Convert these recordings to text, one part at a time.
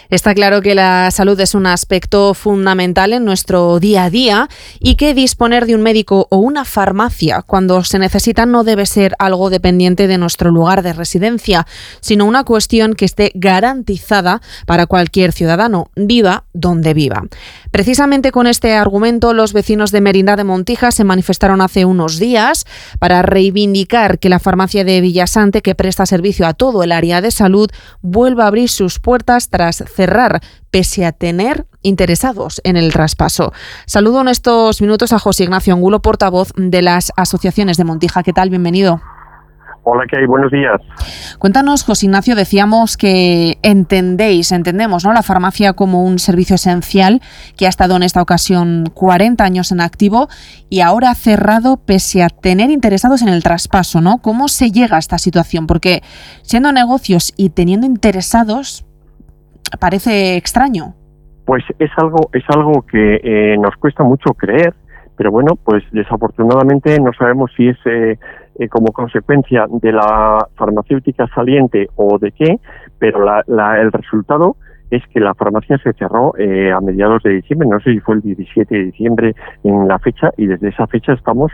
Está claro que la salud es un aspecto fundamental en nuestro día a día y que disponer de un médico o una farmacia cuando se necesita no debe ser algo dependiente de nuestro lugar de residencia, sino una cuestión que esté garantizada para cualquier ciudadano, viva donde viva. Precisamente con este argumento, los vecinos de Merindad de Montija se manifestaron hace unos días para reivindicar que la farmacia de Villasante, que presta servicio a todo el área de salud, vuelva a abrir sus puertas tras cerrar, pese a tener interesados en el traspaso. Saludo en estos minutos a José Ignacio Angulo, portavoz de las asociaciones de Montija. ¿Qué tal? Bienvenido. Hola, ¿qué hay? Buenos días. Cuéntanos, José Ignacio, decíamos que entendemos, ¿no?, la farmacia como un servicio esencial que ha estado en esta ocasión 40 años en activo y ahora ha cerrado pese a tener interesados en el traspaso, ¿no? ¿Cómo se llega a esta situación? Porque siendo negocios y teniendo interesados, parece extraño. Pues es algo que nos cuesta mucho creer, pero bueno, pues desafortunadamente no sabemos si es como consecuencia de la farmacéutica saliente o de qué, pero el resultado es que la farmacia se cerró a mediados de diciembre, no sé si fue el 17 de diciembre en la fecha, y desde esa fecha estamos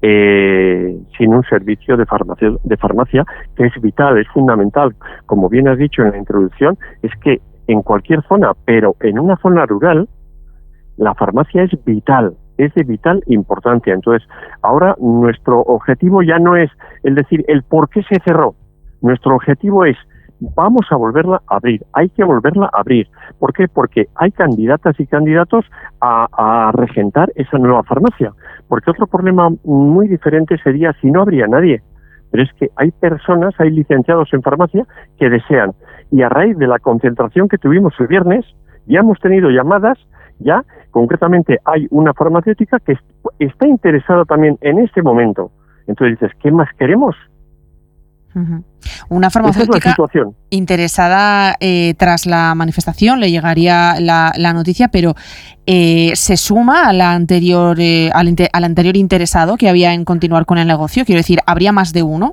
sin un servicio de farmacia que es vital, es fundamental. Como bien has dicho en la introducción, es que en cualquier zona, pero en una zona rural, la farmacia es vital, es de vital importancia. Entonces, ahora nuestro objetivo ya no es el por qué se cerró. Nuestro objetivo es, vamos a volverla a abrir, hay que volverla a abrir. ¿Por qué? Porque hay candidatas y candidatos a regentar esa nueva farmacia. Porque otro problema muy diferente sería si no habría nadie. Pero es que hay personas, hay licenciados en farmacia que desean. Y a raíz de la concentración que tuvimos el viernes, ya hemos tenido llamadas, ya concretamente hay una farmacéutica que está interesada también en este momento. Entonces dices, ¿qué más queremos? Uh-huh. Una farmacéutica interesada tras la manifestación, le llegaría la noticia, pero ¿se suma a la anterior, al anterior interesado que había en continuar con el negocio? Quiero decir, ¿habría más de uno?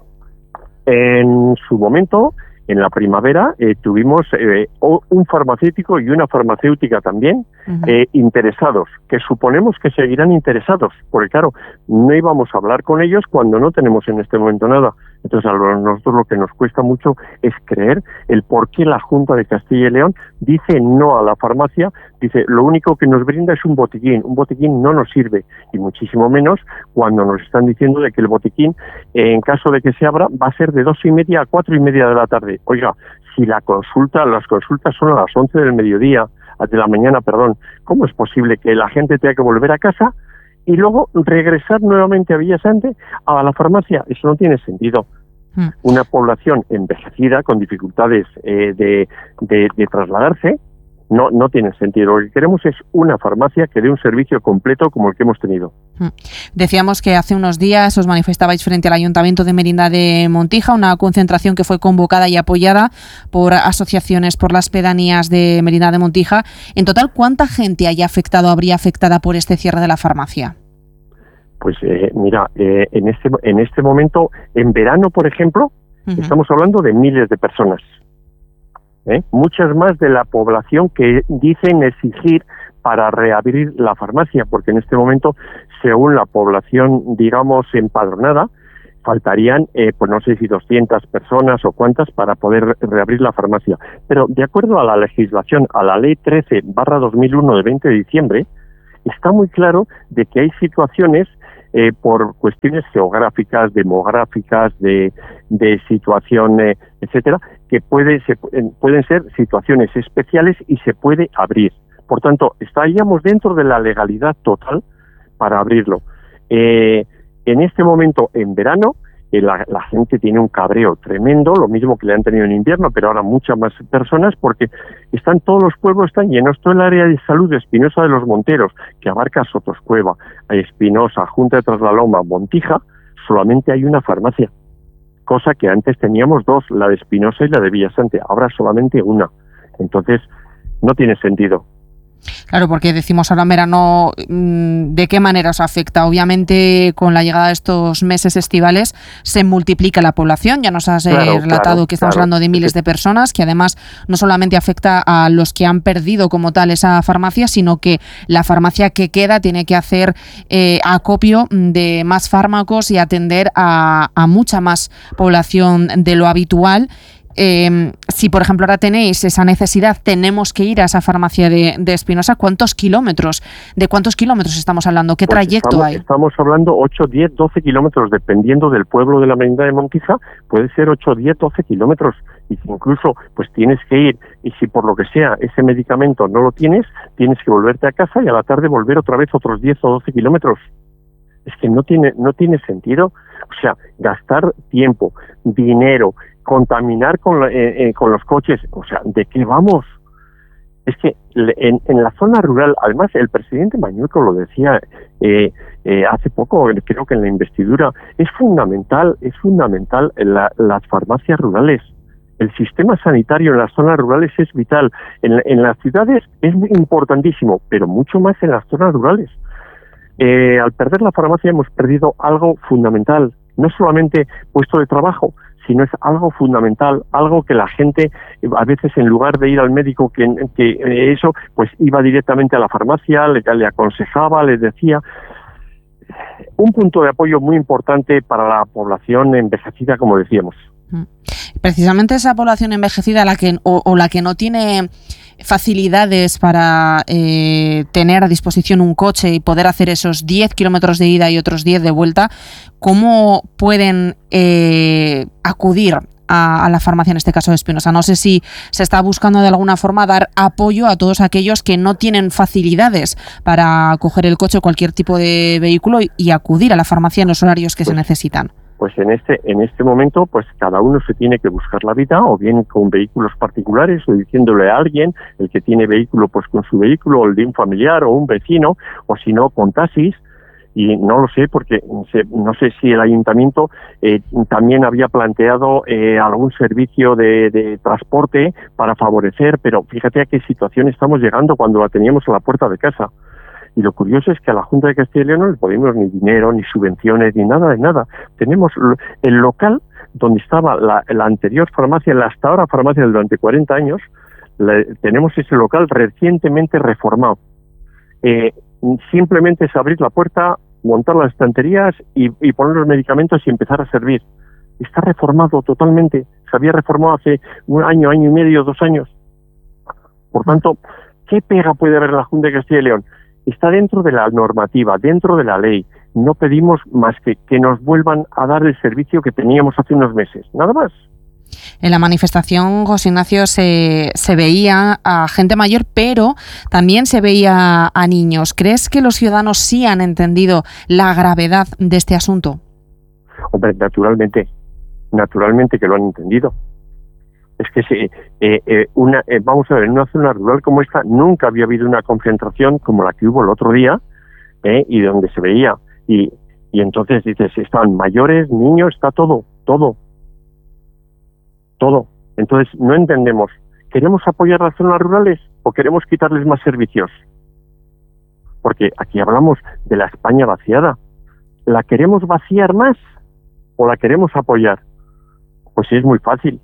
En su momento, en la primavera, tuvimos un farmacéutico y una farmacéutica también interesados, que suponemos que seguirán interesados, porque claro, no íbamos a hablar con ellos cuando no tenemos en este momento nada. Entonces, a nosotros lo que nos cuesta mucho es creer el por qué la Junta de Castilla y León dice no a la farmacia, dice lo único que nos brinda es un botiquín no nos sirve, y muchísimo menos cuando nos están diciendo de que el botiquín, en caso de que se abra, va a ser de 2:30 a 4:30 de la tarde. Oiga, si las consultas son a las 11 del mediodía, de la mañana, perdón, ¿cómo es posible que la gente tenga que volver a casa y luego regresar nuevamente a Villasante, a la farmacia? Eso no tiene sentido. Una población envejecida con dificultades de trasladarse no tiene sentido. Lo que queremos es una farmacia que dé un servicio completo como el que hemos tenido. Decíamos que hace unos días os manifestabais frente al Ayuntamiento de Merindad de Montija, una concentración que fue convocada y apoyada por asociaciones por las pedanías de Merindad de Montija. En total, ¿cuánta gente habría afectada por este cierre de la farmacia? Pues mira, en este momento, en verano, por ejemplo, estamos hablando de miles de personas. Muchas más de la población que dicen exigir para reabrir la farmacia, porque en este momento, según la población, digamos, empadronada, faltarían, pues no sé si 200 personas o cuántas para poder reabrir la farmacia. Pero de acuerdo a la legislación, a la Ley 13/2001 de 20 de diciembre, está muy claro de que hay situaciones por cuestiones geográficas, demográficas, de situación, etcétera, que pueden ser situaciones especiales y se puede abrir. Por tanto, estaríamos dentro de la legalidad total para abrirlo. En este momento, en verano, la gente tiene un cabreo tremendo, lo mismo que le han tenido en invierno, pero ahora muchas más personas, porque todos los pueblos están llenos. Todo el área de salud de Espinosa de los Monteros, que abarca Sotoscueva, Espinosa, Junta de Traslaloma, Montija, solamente hay una farmacia, cosa que antes teníamos dos, la de Espinosa y la de Villasante, ahora solamente una. Entonces, no tiene sentido. Claro, porque decimos ahora en verano, ¿de qué manera os afecta? Obviamente, con la llegada de estos meses estivales se multiplica la población. Ya nos has relatado que estamos hablando de miles de personas, que además no solamente afecta a los que han perdido como tal esa farmacia, sino que la farmacia que queda tiene que hacer acopio de más fármacos y atender a mucha más población de lo habitual. Si, por ejemplo, ahora tenéis esa necesidad, tenemos que ir a esa farmacia de Espinosa, ¿de cuántos kilómetros estamos hablando? ¿Qué trayecto hay? Estamos hablando 8, 10, 12 kilómetros, dependiendo del pueblo de la Merindad de Montija, puede ser 8, 10, 12 kilómetros. Y si incluso pues tienes que ir, y si por lo que sea ese medicamento no lo tienes que volverte a casa y a la tarde volver otra vez otros 10 o 12 kilómetros. Es que no tiene sentido. O sea, gastar tiempo, dinero, contaminar con los coches, o sea, ¿de qué vamos? Es que en la zona rural, además el presidente Mañueco lo decía hace poco, creo que en la investidura, es fundamental las farmacias rurales. El sistema sanitario en las zonas rurales es vital. En las ciudades es muy importantísimo, pero mucho más en las zonas rurales. Al perder la farmacia hemos perdido algo fundamental, no solamente puesto de trabajo, sino es algo fundamental, algo que la gente a veces en lugar de ir al médico que eso, pues iba directamente a la farmacia, le aconsejaba, le decía. Un punto de apoyo muy importante para la población envejecida, como decíamos. Precisamente esa población envejecida la que no tiene facilidades para tener a disposición un coche y poder hacer esos 10 kilómetros de ida y otros 10 de vuelta, ¿cómo pueden acudir a la farmacia, en este caso de Espinosa? No sé si se está buscando de alguna forma dar apoyo a todos aquellos que no tienen facilidades para coger el coche o cualquier tipo de vehículo y acudir a la farmacia en los horarios que se necesitan. Pues en este momento, pues cada uno se tiene que buscar la vida, o bien con vehículos particulares, o diciéndole a alguien, el que tiene vehículo, pues con su vehículo, o el de un familiar o un vecino, o si no, con taxis. Y no lo sé, porque no sé si el ayuntamiento también había planteado algún servicio de transporte para favorecer, pero fíjate a qué situación estamos llegando cuando la teníamos a la puerta de casa. Y lo curioso es que a la Junta de Castilla y León no le podemos ni dinero, ni subvenciones, ni nada de nada. Tenemos el local donde estaba la anterior farmacia, la hasta ahora farmacia durante 40 años, tenemos ese local recientemente reformado. Simplemente es abrir la puerta, montar las estanterías y poner los medicamentos y empezar a servir. Está reformado totalmente. Se había reformado hace un año, año y medio, 2 años. Por tanto, ¿qué pega puede haber la Junta de Castilla y León? Está dentro de la normativa, dentro de la ley. No pedimos más que nos vuelvan a dar el servicio que teníamos hace unos meses. Nada más. En la manifestación, José Ignacio, se veía a gente mayor, pero también se veía a niños. ¿Crees que los ciudadanos sí han entendido la gravedad de este asunto? Hombre, naturalmente que lo han entendido. Es que vamos a ver, en una zona rural como esta nunca había habido una concentración como la que hubo el otro día, y donde se veía. Y entonces dices, están mayores, niños, está todo. Entonces no entendemos, ¿queremos apoyar las zonas rurales o queremos quitarles más servicios? Porque aquí hablamos de la España vaciada. ¿La queremos vaciar más o la queremos apoyar? Pues sí, es muy fácil.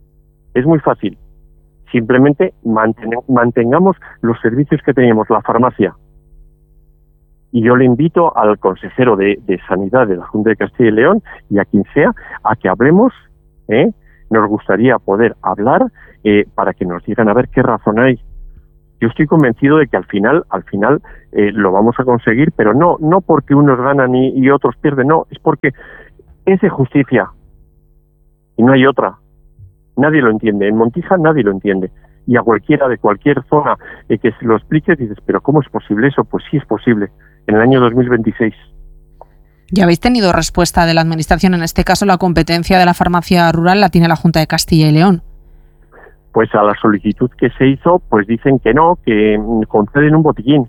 Simplemente mantengamos los servicios que teníamos, la farmacia. Y yo le invito al consejero de Sanidad de la Junta de Castilla y León y a quien sea, a que hablemos. Nos gustaría poder hablar para que nos digan a ver qué razón hay. Yo estoy convencido de que al final lo vamos a conseguir, pero no porque unos ganan y otros pierden, no, es porque es de justicia y no hay otra. Nadie lo entiende, en Montija nadie lo entiende. Y a cualquiera de cualquier zona que se lo explique, dices, ¿pero cómo es posible eso? Pues sí es posible, en el año 2026. ¿Ya habéis tenido respuesta de la Administración? En este caso, la competencia de la farmacia rural la tiene la Junta de Castilla y León. Pues a la solicitud que se hizo, pues dicen que no, que conceden un botiquín.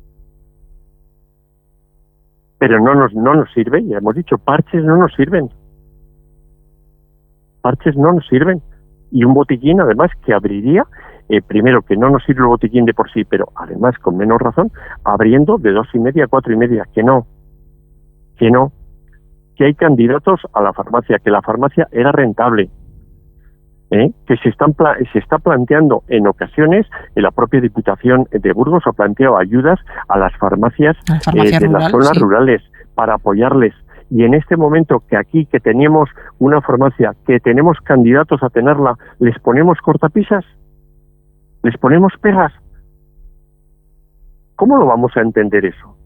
Pero no nos sirve, ya hemos dicho, parches no nos sirven. Y un botiquín, además, que abriría primero, que no nos sirve el botiquín de por sí, pero además con menos razón, abriendo de 2,5 a 4,5, que hay candidatos a la farmacia, que la farmacia era rentable, que se está planteando en ocasiones, en la propia Diputación de Burgos ha planteado ayudas a las farmacias de las zonas rurales para apoyarles. Y en este momento que aquí, que tenemos una farmacia, que tenemos candidatos a tenerla, ¿les ponemos cortapisas? ¿Les ponemos pegas? ¿Cómo lo vamos a entender eso?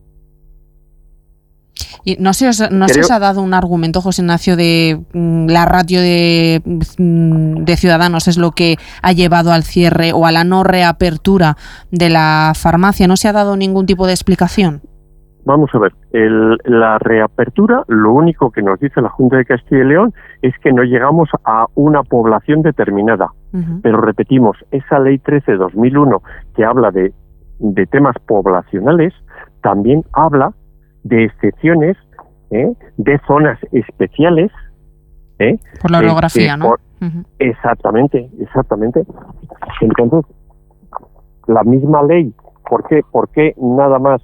Y no se os ha dado un argumento, José Ignacio, de la ratio de Ciudadanos es lo que ha llevado al cierre o a la no reapertura de la farmacia. ¿No se ha dado ningún tipo de explicación? Vamos a ver, la reapertura, lo único que nos dice la Junta de Castilla y León es que no llegamos a una población determinada. Uh-huh. Pero repetimos, esa Ley 13/2001 que habla de temas poblacionales, también habla de excepciones, de zonas especiales. Por la orografía, ¿no? Uh-huh. Exactamente. Entonces, la misma ley, ¿por qué nada más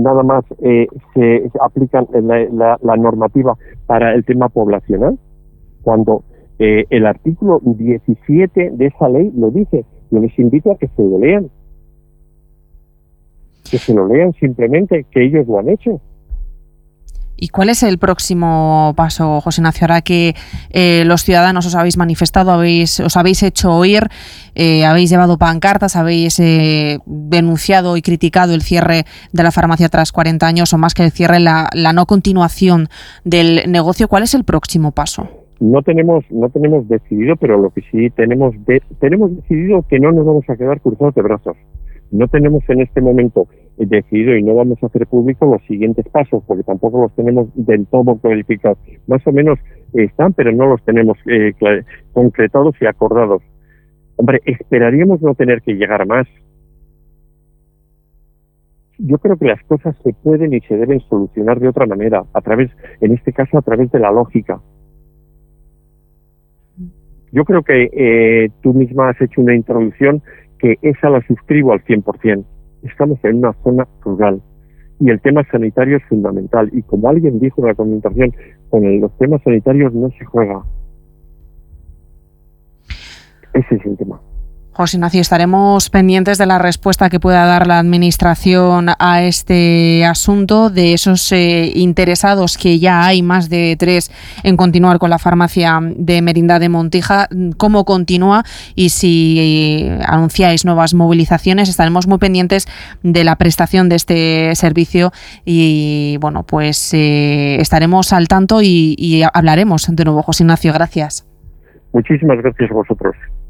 se aplica la normativa para el tema poblacional? Cuando el artículo 17 de esa ley lo dice. Yo les invito a que se lo lean. Que se lo lean simplemente, que ellos lo han hecho. ¿Y cuál es el próximo paso, José Ignacio? Ahora que los ciudadanos os habéis manifestado, os habéis hecho oír, habéis llevado pancartas, habéis denunciado y criticado el cierre de la farmacia tras 40 años, o más que el cierre, la no continuación del negocio. ¿Cuál es el próximo paso? No tenemos decidido, pero lo que sí tenemos decidido que no nos vamos a quedar cruzados de brazos. No tenemos en este momento decidido y no vamos a hacer público los siguientes pasos, porque tampoco los tenemos del todo clarificados. Más o menos están, pero no los tenemos concretados y acordados. Hombre, esperaríamos no tener que llegar más. Yo creo que las cosas se pueden y se deben solucionar de otra manera, en este caso a través de la lógica. Yo creo que tú misma has hecho una introducción que esa la suscribo al 100%. Estamos en una zona rural y el tema sanitario es fundamental. Y como alguien dijo en la concentración, con los temas sanitarios no se juega. Ese es el tema. José Ignacio, estaremos pendientes de la respuesta que pueda dar la Administración a este asunto, de esos interesados, que ya hay más de 3 en continuar con la farmacia de Merindad de Montija, cómo continúa y si anunciáis nuevas movilizaciones. Estaremos muy pendientes de la prestación de este servicio y bueno, pues estaremos al tanto y hablaremos de nuevo. José Ignacio, gracias. Muchísimas gracias a vosotros.